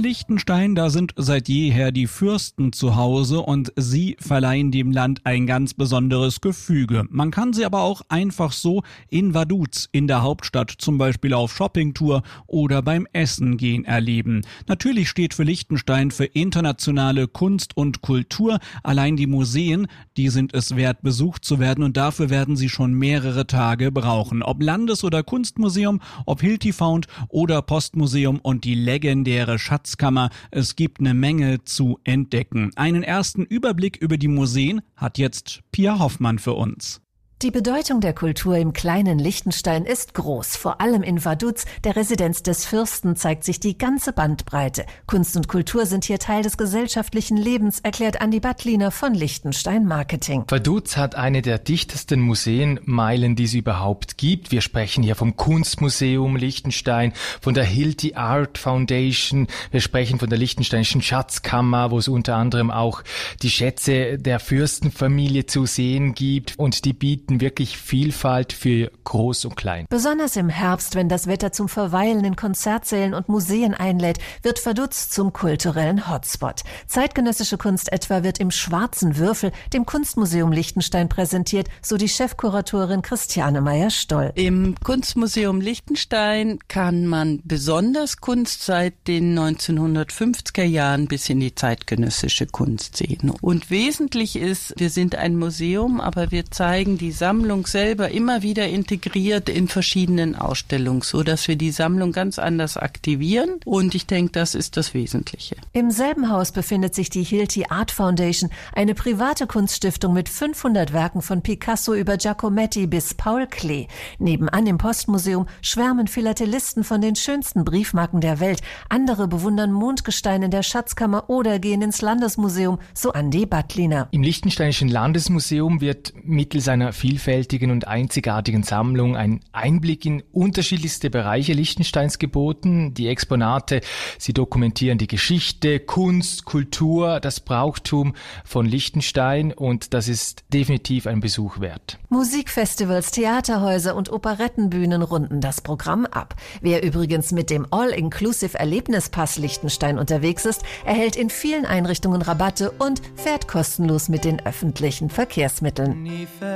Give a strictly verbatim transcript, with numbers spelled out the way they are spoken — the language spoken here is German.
Liechtenstein, da sind seit jeher die Fürsten zu Hause und sie verleihen dem Land ein ganz besonderes Gefüge. Man kann sie aber auch einfach so in Vaduz, in der Hauptstadt, zum Beispiel auf Shoppingtour oder beim Essen gehen erleben. Natürlich steht für Liechtenstein für internationale Kunst und Kultur. Allein die Museen, die sind es wert, besucht zu werden und dafür werden sie schon mehrere Tage brauchen. Ob Landes- oder Kunstmuseum, ob Hiltifound oder Postmuseum und die legendäre Schatzkammer, es gibt eine Menge zu entdecken. Einen ersten Überblick über die Museen hat jetzt Pia Hoffmann für uns. Die Bedeutung der Kultur im kleinen Liechtenstein ist groß. Vor allem in Vaduz, der Residenz des Fürsten, zeigt sich die ganze Bandbreite. Kunst und Kultur sind hier Teil des gesellschaftlichen Lebens, erklärt Andi Battliner von Liechtenstein Marketing. Vaduz hat eine der dichtesten Museenmeilen, die es überhaupt gibt. Wir sprechen hier vom Kunstmuseum Liechtenstein, von der Hilti Art Foundation. Wir sprechen von der Liechtensteinischen Schatzkammer, wo es unter anderem auch die Schätze der Fürstenfamilie zu sehen gibt. Und die bieten wirklich Vielfalt für Groß und Klein. Besonders im Herbst, wenn das Wetter zum Verweilen in Konzertsälen und Museen einlädt, wird Vaduz zum kulturellen Hotspot. Zeitgenössische Kunst etwa wird im Schwarzen Würfel, dem Kunstmuseum Liechtenstein, präsentiert, so die Chefkuratorin Christiane Meyer-Stoll. Im Kunstmuseum Liechtenstein kann man besonders Kunst seit den neunzehnhundertfünfziger Jahren bis in die zeitgenössische Kunst sehen. Und wesentlich ist, wir sind ein Museum, aber wir zeigen die Sammlung selber immer wieder integriert in verschiedenen Ausstellungen, so dass wir die Sammlung ganz anders aktivieren. Und ich denke, das ist das Wesentliche. Im selben Haus befindet sich die Hilti Art Foundation, eine private Kunststiftung mit fünfhundert Werken von Picasso über Giacometti bis Paul Klee. Nebenan im Postmuseum schwärmen Philatelisten von den schönsten Briefmarken der Welt. Andere bewundern Mondgestein in der Schatzkammer oder gehen ins Landesmuseum, so Andi Battliner. Im Liechtensteinischen Landesmuseum wird mittels einer vielfältigen und einzigartigen Sammlung ein Einblick in unterschiedlichste Bereiche Liechtensteins geboten. Die Exponate, sie dokumentieren die Geschichte, Kunst, Kultur, das Brauchtum von Liechtenstein und das ist definitiv ein Besuch wert. Musikfestivals, Theaterhäuser und Operettenbühnen runden das Programm ab. Wer übrigens mit dem All-Inclusive-Erlebnispass Liechtenstein unterwegs ist, erhält in vielen Einrichtungen Rabatte und fährt kostenlos mit den öffentlichen Verkehrsmitteln.